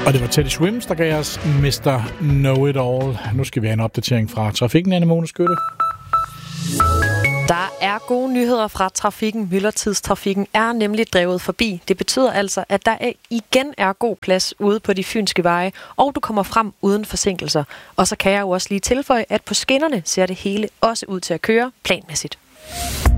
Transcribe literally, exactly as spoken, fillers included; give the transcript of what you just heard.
Og det var Teddy Swims, der gav os mister Know It All. Nu skal vi have en opdatering fra trafikken, Anne-Mone Skytte. Der er gode nyheder fra trafikken. Myldretidstrafikken er nemlig drevet forbi. Det betyder altså, at der igen er god plads ude på de fynske veje, og du kommer frem uden forsinkelser. Og så kan jeg jo også lige tilføje, at på skinnerne ser det hele også ud til at køre planmæssigt.